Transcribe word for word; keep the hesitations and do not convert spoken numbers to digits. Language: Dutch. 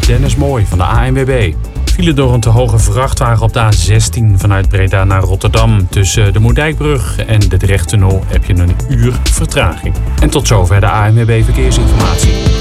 Dennis Mooi van de A N W B. File door een te hoge vrachtwagen op de A zestien vanuit Breda naar Rotterdam. Tussen de Moerdijkbrug en de Drechttunnel heb je een uur vertraging. En tot zover de A N W B Verkeersinformatie.